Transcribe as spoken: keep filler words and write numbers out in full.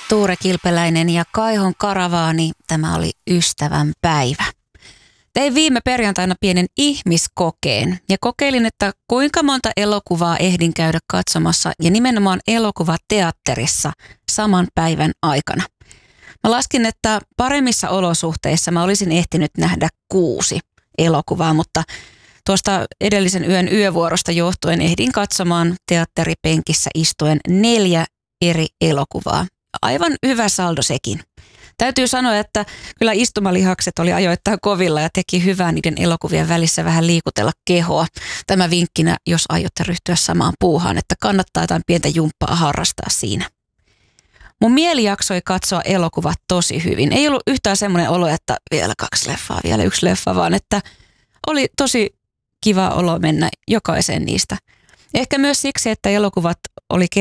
Tuure Kilpeläinen ja Kaihon Karavaani. Tämä oli ystävän päivä. Tein viime perjantaina pienen ihmiskokeen ja kokeilin, että kuinka monta elokuvaa ehdin käydä katsomassa ja nimenomaan elokuvateatterissa saman päivän aikana. Mä laskin, että paremmissa olosuhteissa mä olisin ehtinyt nähdä kuusi elokuvaa, mutta tuosta edellisen yön yövuorosta johtuen ehdin katsomaan teatteripenkissä istuen neljä eri elokuvaa. Aivan hyvä saldo sekin. Täytyy sanoa, että kyllä istumalihakset oli ajoittain kovilla ja teki hyvää niiden elokuvien välissä vähän liikutella kehoa. Tämä vinkkinä, jos aiotte ryhtyä samaan puuhaan, että kannattaa jotain pientä jumppaa harrastaa siinä. Mun mieli jaksoi katsoa elokuvat tosi hyvin. Ei ollut yhtään semmoinen olo, että vielä kaksi leffaa, vielä yksi leffa, vaan että oli tosi kiva olo mennä jokaiseen niistä. Ehkä myös siksi, että elokuvat oli